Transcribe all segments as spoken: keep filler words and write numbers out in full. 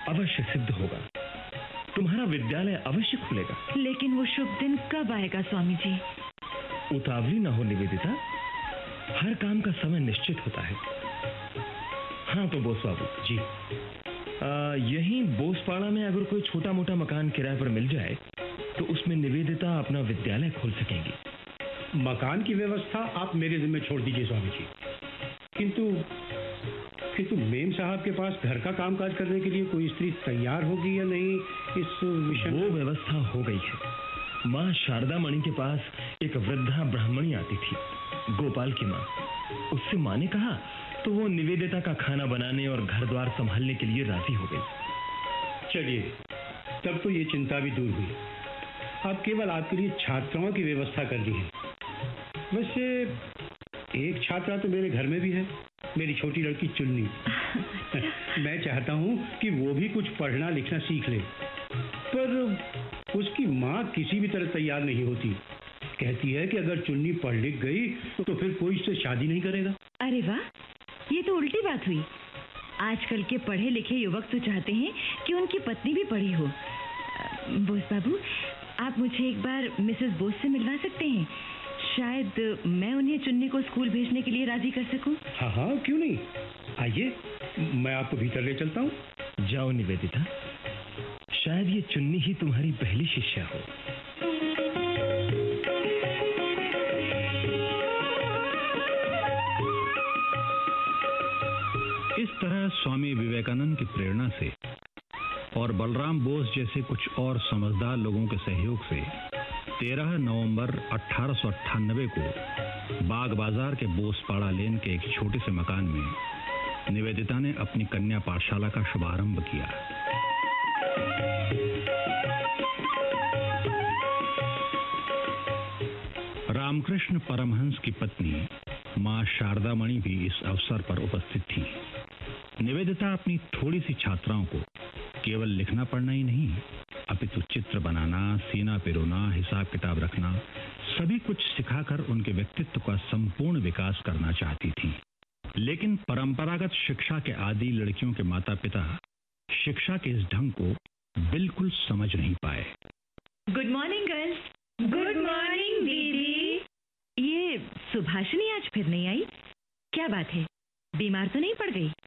अवश्य सिद्ध होगा, तुम्हारा विद्यालय अवश्य खुलेगा। लेकिन वो शुभ दिन कब आएगा स्वामी जी? उतावली न हो निवेदिता, हर काम का समय निश्चित होता है। हाँ तो बोस बाबू जी, आ, यहीं बोसपाड़ा में अगर कोई छोटा मोटा मकान किराए पर मिल जाए तो उसमें निवेदिता अपना विद्यालय खोल सकेंगी। मकान की व्यवस्था आप मेरे जिम्मे छोड़ दीजिए स्वामी जी। किंतु किंतु मेम साहब के पास घर का कामकाज करने के लिए कोई स्त्री तैयार होगी या नहीं, इस विषय वो व्यवस्था हो गई है। माँ शारदा मणि के पास एक वृद्धा ब्राह्मणी आती थी, गोपाल की माँ। उससे माँ ने कहा तो वो निवेदिता का खाना बनाने और घर द्वार संभालने के लिए राजी हो गई। चलिए, तब तो ये चिंता भी दूर हुई। अब केवल आपके लिए छात्राओं की व्यवस्था करनी है। वैसे एक छात्रा तो मेरे घर में भी है, मेरी छोटी लड़की चुन्नी। मैं चाहता हूँ कि वो भी कुछ पढ़ना लिखना सीख ले, पर उसकी माँ किसी भी तरह तैयार नहीं होती। कहती है कि अगर चुन्नी पढ़ लिख गई तो फिर कोई इससे शादी नहीं करेगा। अरे वाह, ये तो उल्टी बात हुई। आजकल के पढ़े लिखे युवक तो चाहते हैं कि उनकी पत्नी भी पढ़ी हो। बोस बाबू, आप मुझे एक बार मिसेस बोस से मिलवा सकते हैं? शायद मैं उन्हें चुन्नी को स्कूल भेजने के लिए राजी कर सकूं। हाँ हाँ, क्यों नहीं, आइए, मैं आपको भीतर ले चलता हूँ। जाओ निवेदिता, शायद ये चुन्नी ही तुम्हारी पहली शिष्या हो। इस तरह स्वामी विवेकानंद की प्रेरणा से और बलराम बोस जैसे कुछ और समझदार लोगों के सहयोग से तेरह नवंबर अठारह सौ अट्ठानबे को बाग बाजार के बोसपाड़ा लेन के एक छोटे से मकान में निवेदिता ने अपनी कन्या पाठशाला का शुभारंभ किया। रामकृष्ण परमहंस की पत्नी मां शारदा मणि भी इस अवसर पर उपस्थित थी। निवेदिता अपनी थोड़ी सी छात्राओं को केवल लिखना पढ़ना ही नहीं, अपितु चित्र बनाना, सीना पिरोना, हिसाब किताब रखना, सभी कुछ सिखाकर उनके व्यक्तित्व का संपूर्ण विकास करना चाहती थी। लेकिन परंपरागत शिक्षा के आदी लड़कियों के माता पिता शिक्षा के इस ढंग को बिल्कुल समझ नहीं पाए। Good morning girls. Good morning दीदी। ये सुभाषिनी आज फिर नहीं आई, क्या बात है? बीमार तो नहीं पड़ गई?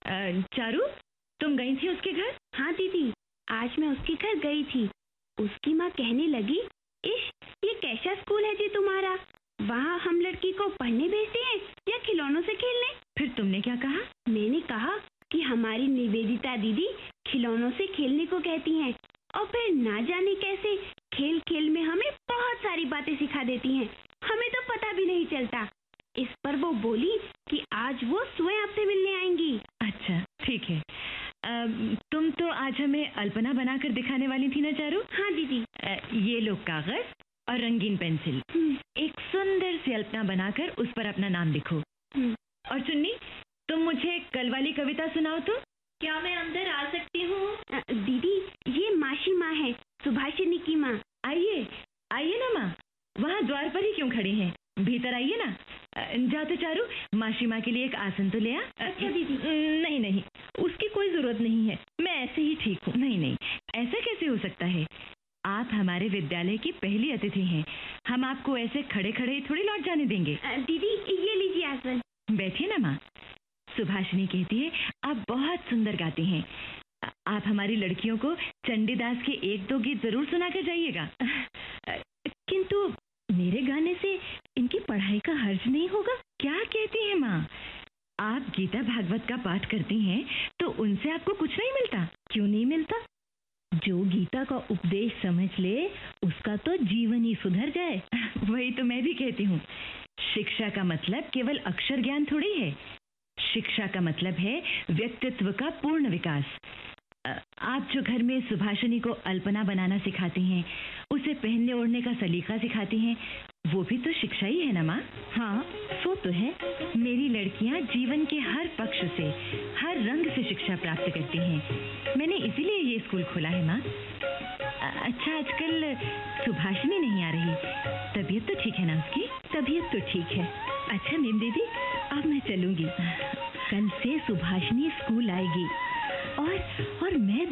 चारू, तुम गई थी उसके घर? हाँ दीदी, आज मैं उसके घर गई थी। उसकी माँ कहने लगी, इश, ये कैसा स्कूल है जी तुम्हारा? वहाँ हम लड़की को पढ़ने भेजते हैं या खिलौनों से खेलने? फिर तुमने क्या कहा? मैंने कहा कि हमारी निवेदिता दीदी खिलौनों से खेलने को कहती हैं और फिर ना जाने कैसे खेल खेल में हमें बहुत सारी बातें सिखा देती हैं, हमें तो पता भी नहीं चलता। इस पर वो बोली कि आज वो स्वयं आपसे मिलने आएंगी। अच्छा, ठीक है। आ, तुम तो आज हमें अल्पना बनाकर दिखाने वाली थी ना चारू? हाँ दीदी। आ, ये लो कागज और रंगीन पेंसिल, एक सुंदर सी अल्पना बनाकर उस पर अपना नाम लिखो। और चुन्नी, तुम मुझे कल वाली कविता सुनाओ तो। क्या मैं अंदर आ सकती हूँ? दीदी, ये मासी माँ है, सुभाषिनी की माँ। आइए आइए ना माँ, वहाँ द्वार पर ही क्यों खड़ी हैं? भीतर आइए ना। जा तो चारू, मासी माँ के लिए एक आसन तो ले आ। अच्छा दीदी। नहीं नहीं, उसकी कोई जरूरत नहीं है, मैं ऐसे ही ठीक हूँ। नहीं नहीं, ऐसा कैसे हो सकता है? आप हमारे विद्यालय की पहली अतिथि हैं, हम आपको ऐसे खड़े खड़े थोड़ी लौट जाने देंगे। दीदी, ये लीजिए आसन। बैठिए ना माँ। सुभाषिनी कहती है आप बहुत सुंदर गाती हैं, आप हमारी लड़कियों को चंडीदास के एक दो गीत जरूर सुना कर जाइएगा। किंतु मेरे गाने से इनकी पढ़ाई का हर्ज नहीं होगा? क्या कहती है माँ? आप गीता भागवत का पाठ करती हैं तो उनसे आपको कुछ नहीं मिलता? क्यों नहीं मिलता? जो गीता का उपदेश समझ ले उसका तो जीवन ही सुधर जाए। वही तो मैं भी कहती हूँ, शिक्षा का मतलब केवल अक्षर ज्ञान थोड़ी है, शिक्षा का मतलब है व्यक्तित्व का पूर्ण विकास। आप जो घर में सुभाषिनी को अल्पना बनाना सिखाती हैं, उसे पहनने ओढ़ने का सलीका सिखाती हैं, वो भी तो शिक्षा ही है ना माँ? हाँ, वो तो है। मेरी लड़कियाँ जीवन के हर पक्ष से, हर रंग से शिक्षा प्राप्त करती हैं। मैंने इसीलिए ये स्कूल खोला है माँ। अच्छा, आजकल सुभाषिनी नहीं आ रही, तबीयत तो ठीक है ना उसकी? तबीयत तो ठीक है। अच्छा मीम दीदी, अब मैं चलूंगी। कल से सुभाषिनी स्कूल आएगी और और मैं